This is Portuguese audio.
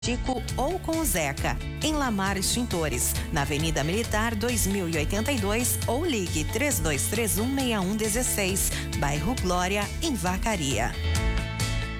Chico ou com o Zeca, em Lamar Extintores, na Avenida Militar 2082 ou ligue 32316116, bairro Glória, em Vacaria.